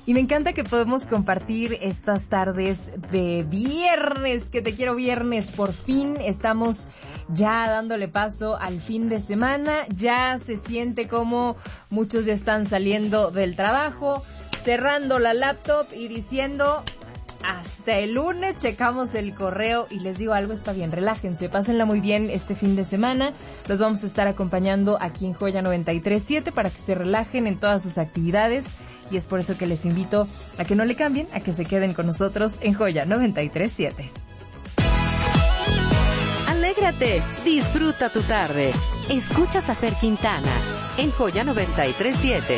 Y me encanta que podemos compartir estas tardes de viernes, que te quiero viernes. Por fin estamos ya dándole paso al fin de semana. Ya se siente como muchos ya están saliendo del trabajo, cerrando la laptop y diciendo... hasta el lunes checamos el correo y les digo algo, está bien, relájense, pásenla muy bien este fin de semana. Los vamos a estar acompañando aquí en Joya 93.7 para que se relajen en todas sus actividades y es por eso que les invito a que no le cambien, a que se queden con nosotros en Joya 93.7. Alégrate, disfruta tu tarde. Escuchas a Fer Quintana en Joya 93.7.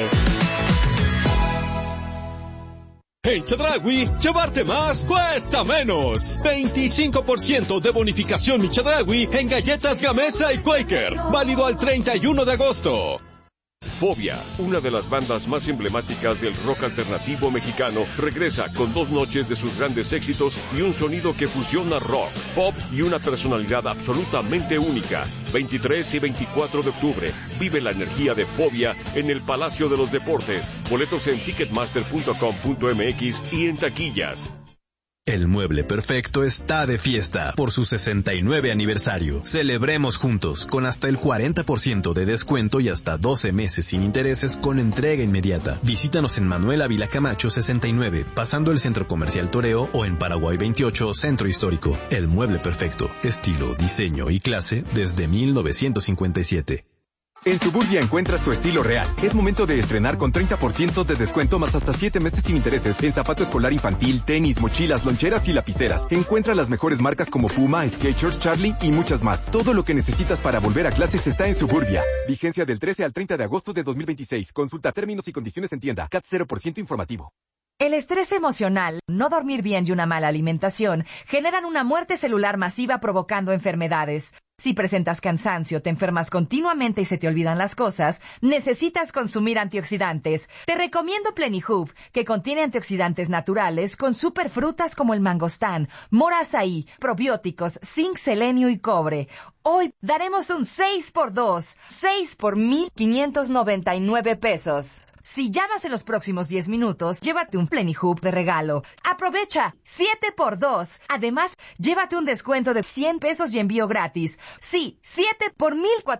En Chedraui, llevarte más cuesta menos. 25% de bonificación Mi Chedraui en galletas Gamesa y Quaker. Válido al 31 de agosto. Fobia, una de las bandas más emblemáticas del rock alternativo mexicano, regresa con 2 noches de sus grandes éxitos y un sonido que fusiona rock, pop y una personalidad absolutamente única. 23 y 24 de octubre, vive la energía de Fobia en el Palacio de los Deportes. Boletos en ticketmaster.com.mx y en taquillas. El Mueble Perfecto está de fiesta por su 69 aniversario. Celebremos juntos con hasta el 40% de descuento y hasta 12 meses sin intereses con entrega inmediata. Visítanos en Manuel Ávila Camacho 69, pasando el Centro Comercial Toreo o en Paraguay 28, Centro Histórico. El Mueble Perfecto, estilo, diseño y clase desde 1957. En Suburbia encuentras tu estilo real. Es momento de estrenar con 30% de descuento más hasta 7 meses sin intereses en zapato escolar infantil, tenis, mochilas, loncheras y lapiceras. Encuentra las mejores marcas como Puma, Skechers, Charlie y muchas más. Todo lo que necesitas para volver a clases está en Suburbia. Vigencia del 13 al 30 de agosto de 2026. Consulta términos y condiciones en tienda. CAT 0% informativo. El estrés emocional, no dormir bien y una mala alimentación generan una muerte celular masiva provocando enfermedades. Si presentas cansancio, te enfermas continuamente y se te olvidan las cosas, necesitas consumir antioxidantes. Te recomiendo Plenihub, que contiene antioxidantes naturales con superfrutas como el mangostán, mora azaí, probióticos, zinc, selenio y cobre. Hoy daremos un 6x2, 6 por 1,599 pesos. Si llamas en los próximos 10 minutos, llévate un Plenihub de regalo. ¡Aprovecha! 7x2. Además, llévate un descuento de 100 pesos y envío gratis. Sí, 7 por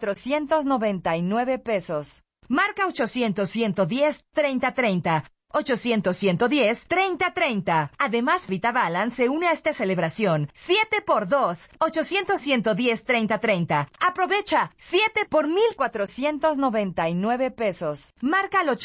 1,499 pesos. Marca 800-110-3030. 800-110-3030. Además, Vitabalance se une a esta celebración. 7x2. 800-110-3030. Aprovecha. 7 por 1,499 pesos. Marca al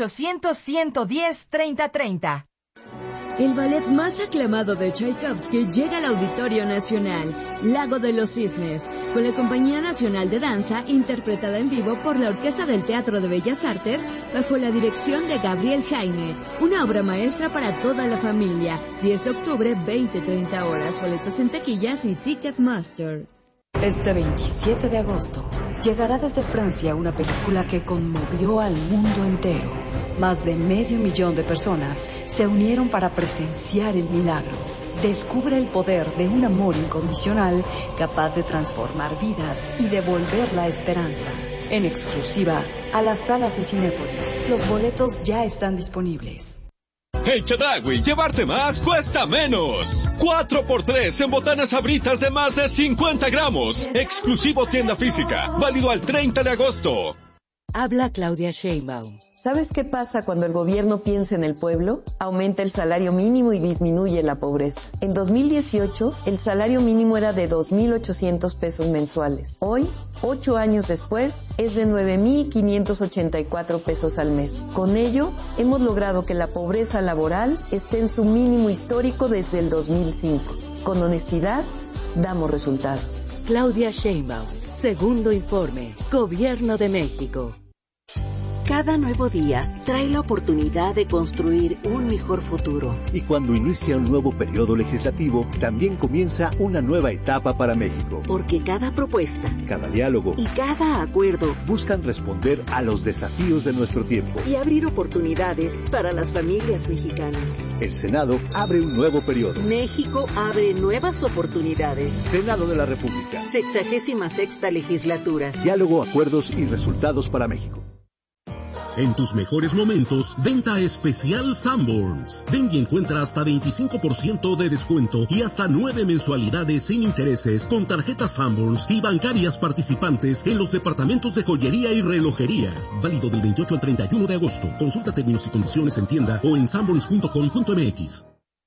800-110-3030. El ballet más aclamado de Tchaikovsky llega al Auditorio Nacional, Lago de los Cisnes, con la Compañía Nacional de Danza, interpretada en vivo por la Orquesta del Teatro de Bellas Artes, bajo la dirección de Gabriel Jaime. Una obra maestra para toda la familia. 10 de octubre, 20-30 horas. Boletos en taquillas y Ticketmaster. Este 27 de agosto llegará desde Francia una película que conmovió al mundo entero. Más de 500,000 de personas se unieron para presenciar el milagro. Descubre el poder de un amor incondicional capaz de transformar vidas y devolver la esperanza. En exclusiva a las salas de Cinépolis. Los boletos ya están disponibles. En Chedraui, llevarte más cuesta menos. 4x3 en botanas Sabritas de más de 50 gramos. Exclusivo tienda física. Válido al 30 de agosto. Habla Claudia Sheinbaum. ¿Sabes qué pasa cuando el gobierno piensa en el pueblo? Aumenta el salario mínimo y disminuye la pobreza. En 2018, el salario mínimo era de 2,800 pesos mensuales. Hoy, 8 años después, es de 9,584 pesos al mes. Con ello, hemos logrado que la pobreza laboral esté en su mínimo histórico desde el 2005. Con honestidad, damos resultados. Claudia Sheinbaum. Segundo informe. Gobierno de México. Cada nuevo día trae la oportunidad de construir un mejor futuro. Y cuando inicia un nuevo periodo legislativo, también comienza una nueva etapa para México. Porque cada propuesta, cada diálogo y cada acuerdo buscan responder a los desafíos de nuestro tiempo y abrir oportunidades para las familias mexicanas. El Senado abre un nuevo periodo. México abre nuevas oportunidades. Senado de la República. 66ª legislatura. Diálogo, acuerdos y resultados para México. En tus mejores momentos, venta especial Sanborns. Ven y encuentra hasta 25% de descuento y hasta 9 mensualidades sin intereses con tarjetas Sanborns y bancarias participantes en los departamentos de joyería y relojería. Válido del 28 al 31 de agosto. Consulta términos y condiciones en tienda o en sanborns.com.mx.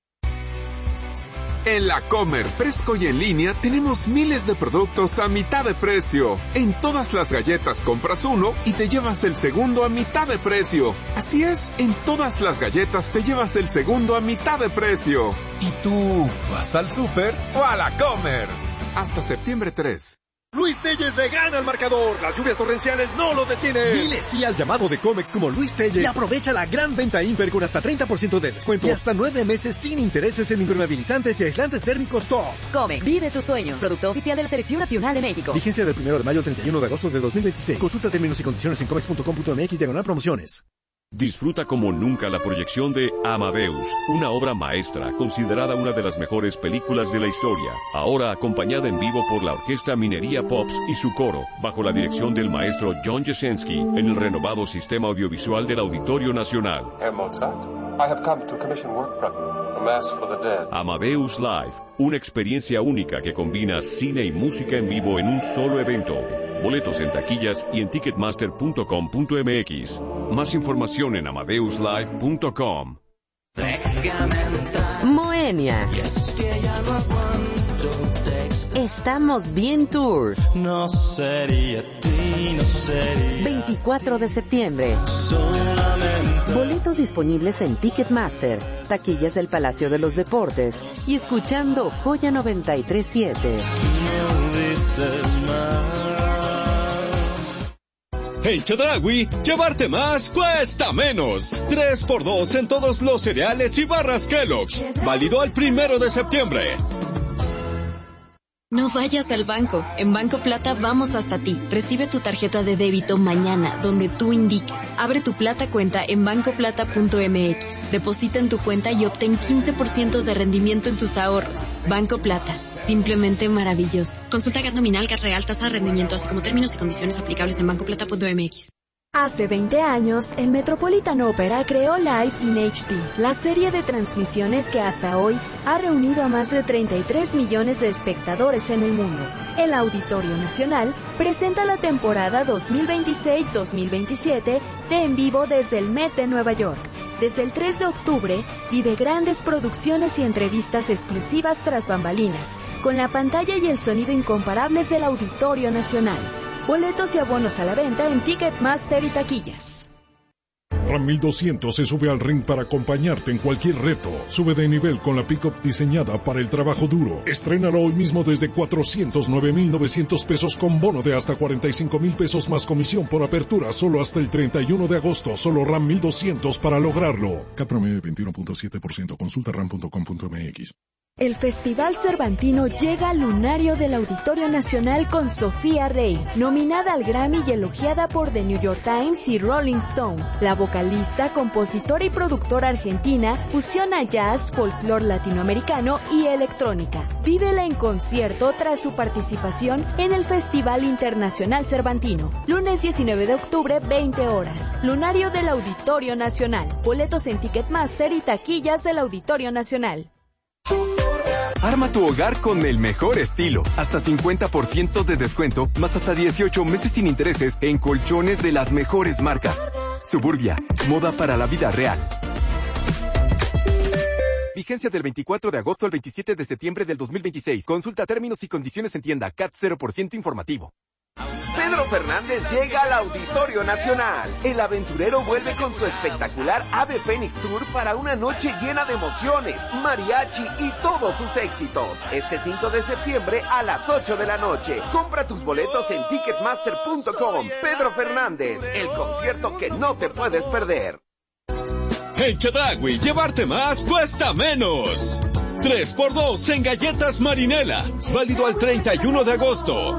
En la Comer, fresco y en línea, tenemos miles de productos a mitad de precio. En todas las galletas compras uno y te llevas el segundo a mitad de precio. Así es, en todas las galletas te llevas el segundo a mitad de precio. ¿Y tú vas al súper o a la Comer? Hasta septiembre 3. Luis Telles le gana al marcador. Las lluvias torrenciales no lo detienen. Dile sí al llamado de Comex como Luis Telles y aprovecha la gran venta Imper con hasta 30% de descuento y hasta 9 meses sin intereses en impermeabilizantes y aislantes térmicos top. Comex, vive tus sueños. Producto oficial de la Selección Nacional de México. Vigencia del 1 de mayo al 31 de agosto de 2026. Consulta términos y condiciones en comex.com.mx/promociones. Disfruta como nunca la proyección de Amadeus, una obra maestra considerada una de las mejores películas de la historia, ahora acompañada en vivo por la Orquesta Minería Pops y su coro, bajo la dirección del maestro John Jasenski, en el renovado sistema audiovisual del Auditorio Nacional. Herr Mozart, I have come to commission work from you, A Mass for the Dead. Amadeus Live, una experiencia única que combina cine y música en vivo en un solo evento. Boletos en taquillas y en ticketmaster.com.mx. Más información en amadeuslive.com. Moenia. Estamos bien tour. No sería ti, no sería 24 de septiembre. Solamente. Boletos disponibles en Ticketmaster, taquillas del Palacio de los Deportes y escuchando Joya 93.7. No dices más. En Chedraui, llevarte más cuesta menos. 3x2 en todos los cereales y barras Kellogg's. Válido al 1 de septiembre. No vayas al banco. En Banco Plata vamos hasta ti. Recibe tu tarjeta de débito mañana, donde tú indiques. Abre tu Plata cuenta en bancoplata.mx. Deposita en tu cuenta y obtén 15% de rendimiento en tus ahorros. Banco Plata. Simplemente maravilloso. Consulta GAT nominal, GAT real, tasa de rendimiento, así como términos y condiciones aplicables en bancoplata.mx. Hace 20 años, el Metropolitan Opera creó Live in HD, la serie de transmisiones que hasta hoy ha reunido a más de 33 millones de espectadores en el mundo. El Auditorio Nacional presenta la temporada 2026-2027 de En Vivo desde el Met de Nueva York. Desde el 3 de octubre, vive grandes producciones y entrevistas exclusivas tras bambalinas, con la pantalla y el sonido incomparables del Auditorio Nacional. Boletos y abonos a la venta en Ticketmaster y taquillas. Ram 1200 se sube al ring para acompañarte en cualquier reto. Sube de nivel con la pick-up diseñada para el trabajo duro. Estrénalo hoy mismo desde 409,900 pesos con bono de hasta 45,000 pesos más comisión por apertura solo hasta el 31 de agosto. Solo Ram 1200 para lograrlo. CAT promedio 21.7%. Consulta ram.com.mx. El Festival Cervantino llega al lunario del Auditorio Nacional con Sofía Rey, nominada al Grammy y elogiada por The New York Times y Rolling Stone. La vocalista, compositora y productora argentina fusiona jazz, folclore latinoamericano y electrónica. Vívela en concierto tras su participación en el Festival Internacional Cervantino. Lunes 19 de octubre, 20 horas. Lunario del Auditorio Nacional. Boletos en Ticketmaster y taquillas del Auditorio Nacional. Arma tu hogar con el mejor estilo. Hasta 50% de descuento, más hasta 18 meses sin intereses en colchones de las mejores marcas. Suburbia, moda para la vida real. Vigencia del 24 de agosto al 27 de septiembre del 2026. Consulta términos y condiciones en tienda. CAT 0% informativo. Pedro Fernández llega al Auditorio Nacional. El aventurero vuelve con su espectacular Ave Fénix Tour para una noche llena de emociones, mariachi y todos sus éxitos. Este 5 de septiembre a las 8 de la noche. Compra tus boletos en ticketmaster.com. Pedro Fernández, el concierto que no te puedes perder. En Chedraui, llevarte más cuesta menos. 3x2 en galletas Marinela. Válido al 31 de agosto.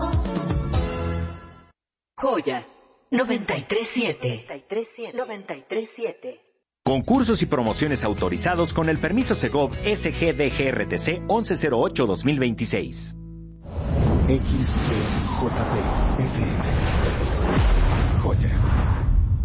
Joya 93.7. 93.7. Concursos y promociones autorizados con el permiso Segov SGDGRTC 1108-2026. XEJP FM. Joya